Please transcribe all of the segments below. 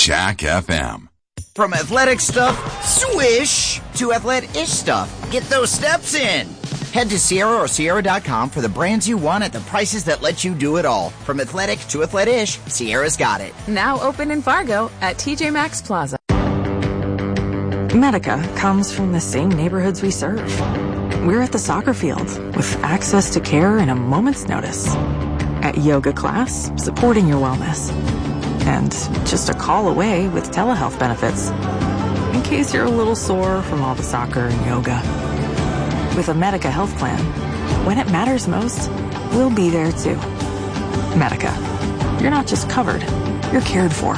Jack FM. From athletic stuff, swish, to athletic-ish stuff. Get those steps in. Head to Sierra or Sierra.com for the brands you want at the prices that let you do it all. From athletic to athletic-ish, Sierra's got it. Now open in Fargo at TJ Maxx Plaza. Medica comes from the same neighborhoods we serve. We're at the soccer field with access to care in a moment's notice. At yoga class, supporting your wellness. And just a call away with telehealth benefits. In case you're a little sore from all the soccer and yoga. With a Medica health plan, when it matters most, we'll be there too. Medica. You're not just covered, you're cared for.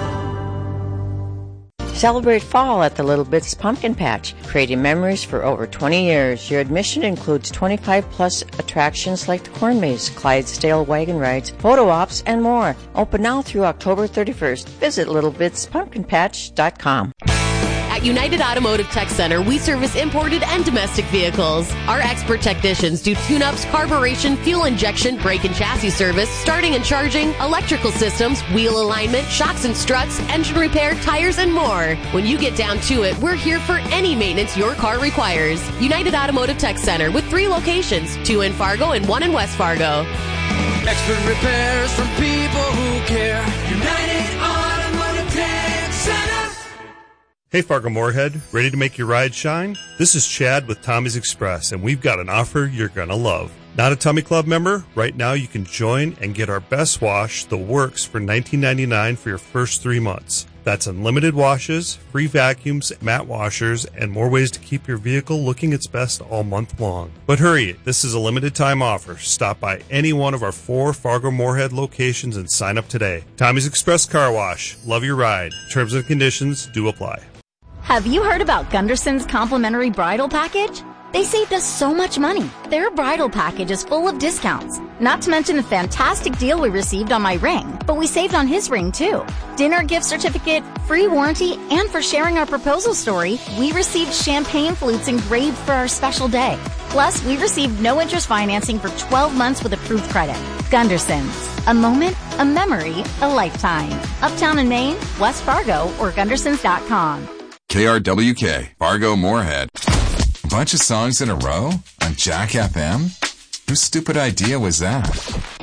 Celebrate fall at the Little Bits Pumpkin Patch, creating memories for over 20 years. Your admission includes 25-plus attractions like the Corn Maze, Clydesdale wagon rides, photo ops, and more. Open now through October 31st. Visit littlebitspumpkinpatch.com. At United Automotive Tech Center, we service imported and domestic vehicles. Our expert technicians do tune-ups, carburation, fuel injection, brake and chassis service, starting and charging, electrical systems, wheel alignment, shocks and struts, engine repair, tires, and more. When you get down to it, we're here for any maintenance your car requires. United Automotive Tech Center with 3 locations, 2 in Fargo and 1 in West Fargo. Expert repairs from people who care. United Automotive Tech Center. Hey Fargo Moorhead, ready to make your ride shine? This is Chad with Tommy's Express, and we've got an offer you're gonna love. Not a Tommy Club member? Right now you can join and get our best wash, The Works, for $19.99 for your first 3 months. That's unlimited washes, free vacuums, matte washers, and more ways to keep your vehicle looking its best all month long. But hurry, this is a limited time offer. Stop by any one of our 4 Fargo Moorhead locations and sign up today. Tommy's Express Car Wash. Love your ride. Terms and conditions do apply. Have you heard about Gunderson's complimentary bridal package? They saved us so much money. Their bridal package is full of discounts. Not to mention the fantastic deal we received on my ring, but we saved on his ring too. Dinner gift certificate, free warranty, and for sharing our proposal story, we received champagne flutes engraved for our special day. Plus, we received no interest financing for 12 months with approved credit. Gunderson's. A moment, a memory, a lifetime. Uptown in Maine, West Fargo, or Gundersons.com. KRWK, Fargo Moorhead. Bunch of songs in a row on Jack FM? Whose stupid idea was that?